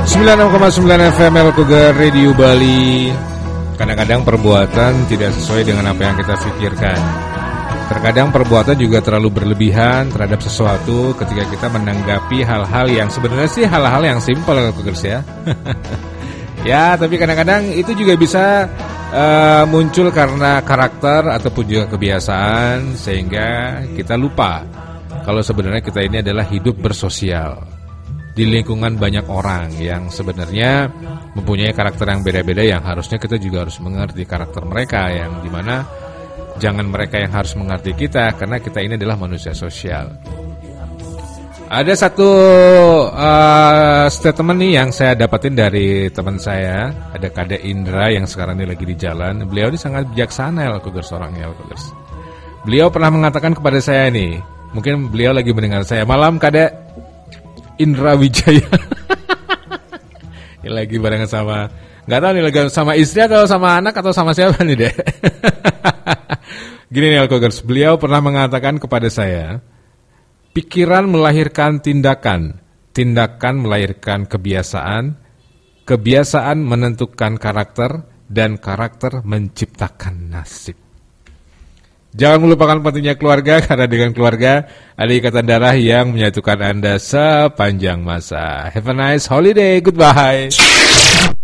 96,9 FM Elkogar Radio Bali. Kadang-kadang perbuatan tidak sesuai dengan apa yang kita pikirkan. Terkadang perbuatan juga terlalu berlebihan terhadap sesuatu ketika kita menanggapi hal-hal yang sebenarnya sih hal-hal yang simpel Elkogers ya. Ya, tapi kadang-kadang itu juga bisa muncul karena karakter ataupun juga kebiasaan sehingga kita lupa kalau sebenarnya kita ini adalah hidup bersosial di lingkungan banyak orang yang sebenarnya mempunyai karakter yang beda-beda, yang harusnya kita juga harus mengerti karakter mereka, yang dimana jangan mereka yang harus mengerti kita, karena kita ini adalah manusia sosial. Ada satu statement nih yang saya dapatin dari teman saya, ada Kade Indra yang sekarang ini lagi di jalan. Beliau ini sangat bijaksana Elkogers, orangnya Elkogers. Beliau pernah mengatakan kepada saya nih, mungkin beliau lagi mendengar saya, malam Kade Indra Wijaya. Ini lagi barengan sama, nggak tahu nih lagi sama istri atau sama anak atau sama siapa nih deh. Gini nih Elkogers, beliau pernah mengatakan kepada saya, pikiran melahirkan tindakan, tindakan melahirkan kebiasaan, kebiasaan menentukan karakter, dan karakter menciptakan nasib. Jangan melupakan pentingnya keluarga, karena dengan keluarga ada ikatan darah yang menyatukan Anda sepanjang masa. Have a nice holiday, goodbye.